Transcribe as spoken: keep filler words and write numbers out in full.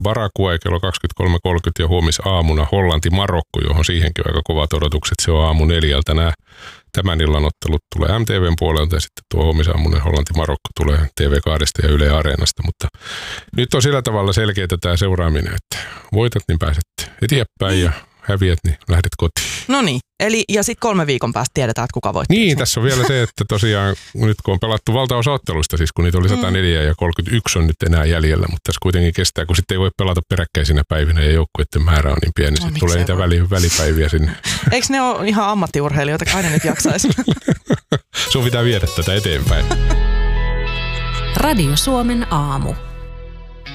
Paraguay kello kaksikymmentäkolme kolmekymmentä ja huomisaamuna Hollanti-Marokko, johon siihenkin on aika kovat odotukset. Se on aamu neljältä. Nämä tämän illan ottelut tulee M T V:n puolelta ja sitten tuo huomisaamunen Hollanti-Marokko tulee T V kaksi ja Yle Areenasta. Mutta nyt on sillä tavalla selkeää tämä seuraaminen, että voitat niin pääset eteenpäin ja häviät niin lähdet kotiin. No niin, eli ja sitten kolme viikon päästä tiedetään, että kuka voittaa. Niin, tässä on vielä se, että tosiaan nyt kun on pelattu valtaosa otteluista, siis kun niitä oli sata neljä ja kolmekymmentäyksi on nyt enää jäljellä, mutta tässä kuitenkin kestää, kun sitten ei voi pelata peräkkäisinä päivinä ja joukkueiden määrä on niin pieni, no, sitten tulee niitä väli, välipäiviä sinne. Eikö ne ole ihan ammattiurheilijoita, kai ne nyt jaksaisi? Sun pitää viedä tätä eteenpäin. Radio Suomen aamu.